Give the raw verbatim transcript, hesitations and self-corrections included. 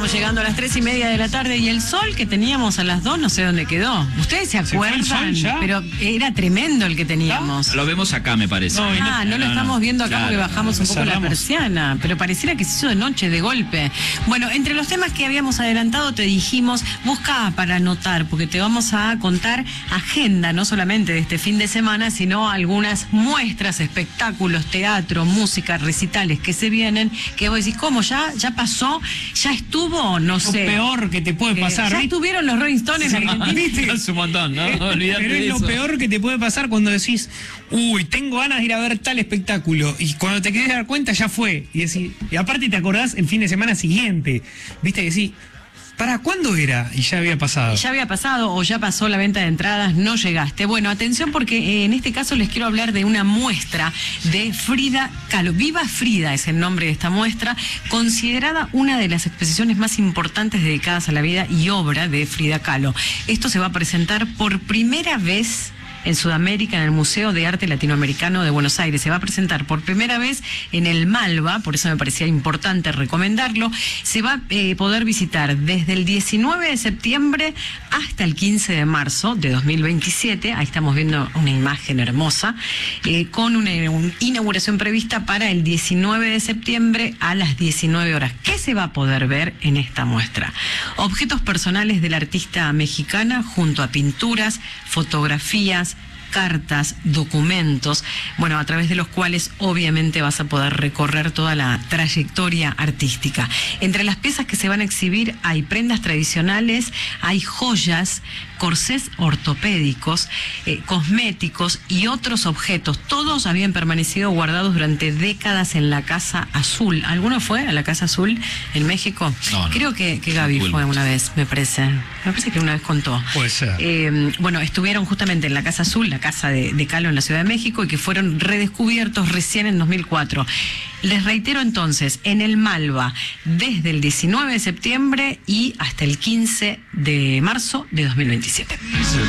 Estamos llegando a las tres y media de la tarde y el sol que teníamos a las dos no sé dónde quedó. ¿Ustedes se acuerdan? ¿Se fue el sol ya? Pero era tremendo el que teníamos. ¿No? Lo vemos acá, me parece. No, ah, no, no lo no, estamos no. viendo acá claro, porque bajamos un poco cerramos. la persiana, pero pareciera que se hizo de noche, de golpe. Bueno, entre los temas que habíamos adelantado te dijimos, busca para anotar, porque te vamos a contar agenda, no solamente de este fin de semana, sino algunas muestras, espectáculos, teatro, música, recitales que se vienen, que vos decís, ¿cómo? ¿Ya, ya pasó? ¿Ya estuvo? No sé. Lo peor que te puede pasar. Eh, ¿Ya estuvieron los Rolling Stones en Argentina? Es un montón, ¿no? Olvídate Pero es de lo eso. peor que te puede pasar cuando decís, uy, tengo ganas de ir a ver tal espectáculo. Y cuando te querés dar cuenta, ya fue. Y decís, y aparte te acordás el fin de semana siguiente. ¿Viste? Y decís, ¿para cuándo era? Y ya había pasado. Ya había pasado o ya pasó la venta de entradas, no llegaste. Bueno, atención porque eh, en este caso les quiero hablar de una muestra de Frida Kahlo. Viva Frida es el nombre de esta muestra, considerada una de las exposiciones más importantes dedicadas a la vida y obra de Frida Kahlo. Esto se va a presentar por primera vez en Sudamérica, en el Museo de Arte Latinoamericano de Buenos Aires. Se va a presentar por primera vez en el Malva, por eso me parecía importante recomendarlo. Se va a eh, poder visitar desde el diecinueve de septiembre hasta el quince de marzo de dos mil veintisiete. Ahí estamos viendo una imagen hermosa, eh, con una, una inauguración prevista para el diecinueve de septiembre a las diecinueve horas. ¿Qué se va a poder ver en esta muestra? Objetos personales de la artista mexicana junto a pinturas, fotografías, cartas, documentos, bueno, a través de los cuales obviamente vas a poder recorrer toda la trayectoria artística. Entre las piezas que se van a exhibir hay prendas tradicionales, hay joyas, corsés ortopédicos, eh, cosméticos y otros objetos. Todos habían permanecido guardados durante décadas en la Casa Azul. ¿Alguno fue a la Casa Azul en México? No, no. Creo que, que Gaby fue una vez, me parece. Me parece que una vez contó. Puede ser. Eh, bueno, estuvieron justamente en la Casa Azul, la casa de, de Kahlo en la Ciudad de México, y que fueron redescubiertos recién en dos mil cuatro. Les reitero entonces, en el Malva, desde el diecinueve de septiembre y hasta el quince de marzo de dos mil veintisiete.